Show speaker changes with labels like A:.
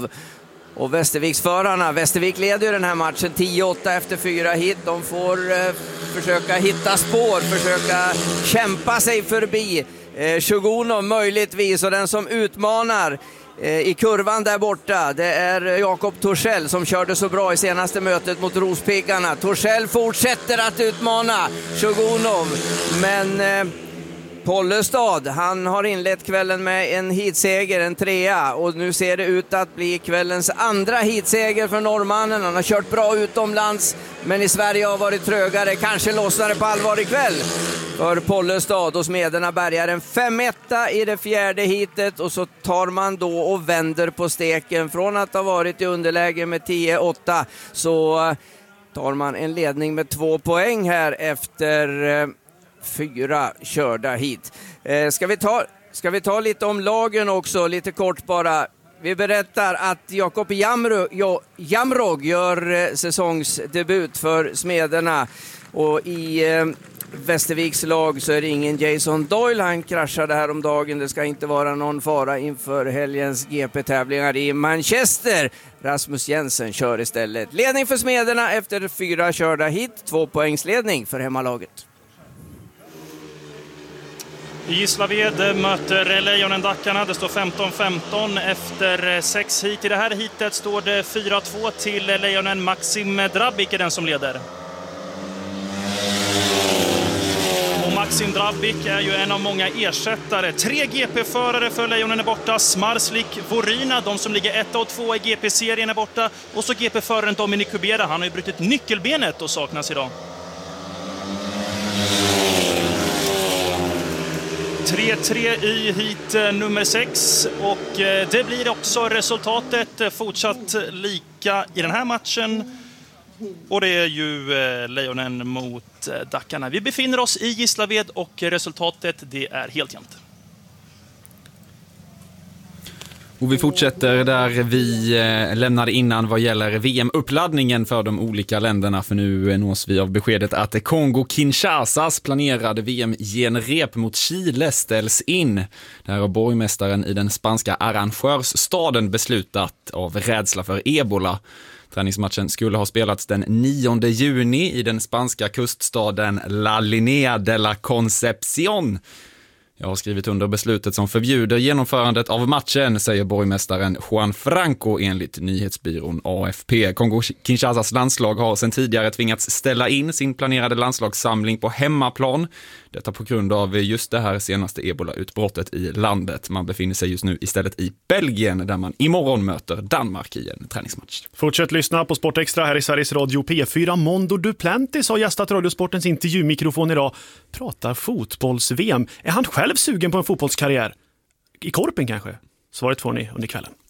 A: av. Och Västerviksförarna, Västervik leder ju den här matchen 10-8 efter 4 hit. De får försöka hitta spår, försöka kämpa sig förbi Shugunov möjligtvis. Och den som utmanar i kurvan där borta, det är Jakob Torssell som körde så bra i senaste mötet mot Rospiggarna. Torssell fortsätter att utmana Shugunov, men Pollestad, han har inlett kvällen med en hitseger, en 3:a, och nu ser det ut att bli kvällens andra hitseger för norrmannen. Han har kört bra utomlands, men i Sverige har varit trögare. Kanske lossnar det på allvar ikväll för Pollestad, och smederna bärgar en 5-1 i det 4:e hitet, och så tar man då och vänder på steken. Från att ha varit i underläge med 10-8 så tar man en ledning med 2 poäng här efter 4 körda hit. Ska vi ta lite om lagen också, lite kort bara. Vi berättar att Jakob Jamrog gör säsongsdebut för smederna, och i Västerviks lag så är det ingen Jason Doyle. Han kraschade här om dagen. Det ska inte vara någon fara inför helgens GP-tävlingar i Manchester. Rasmus Jensen kör istället. Ledning för smederna efter 4 körda hit. 2 poängsledning för hemmalaget.
B: Gislaved möter Lejonen-Dackarna. Det står 15-15 efter 6 hit. I det här hitet står det 4-2 till Lejonen. Maxim Drabik är den som leder. Och Maxim Drabik är ju en av många ersättare. 3 GP-förare för Lejonen är borta. Smarslik, Vorina, de som ligger 1 och 2 i GP-serien är borta. Och så GP-föraren Dominic Kubera. Han har ju brutit nyckelbenet och saknas idag. 3-3 i hit nummer 6, och det blir också resultatet fortsatt lika i den här matchen. Och det är ju Lejonen mot Dackarna. Vi befinner oss i Gislaved och resultatet, det är helt jämnt.
C: Och vi fortsätter där vi lämnade innan vad gäller VM-uppladdningen för de olika länderna, för nu nås vi av beskedet att Kongo-Kinshasas planerade VM-genrep mot Chile ställs in. Det här har borgmästaren i den spanska arrangörsstaden beslutat av rädsla för ebola. Träningsmatchen skulle ha spelats den 9 juni i den spanska kuststaden La Linea de la Concepción. Jag har skrivit under beslutet som förbjuder genomförandet av matchen, säger borgmästaren Juan Franco enligt nyhetsbyrån AFP. Kongo-Kinshasas landslag har sedan tidigare tvingats ställa in sin planerade landslagssamling på hemmaplan. Detta på grund av just det här senaste ebola-utbrottet i landet. Man befinner sig just nu istället i Belgien, där man imorgon möter Danmark i en träningsmatch.
D: Fortsätt lyssna på Sport Extra här i Sveriges Radio P4. Mondo Duplantis har gästat Radiosportens intervjumikrofon idag. Pratar fotbolls-VM. Är han själv sugen på en fotbollskarriär? I Korpen kanske? Svaret får ni under kvällen.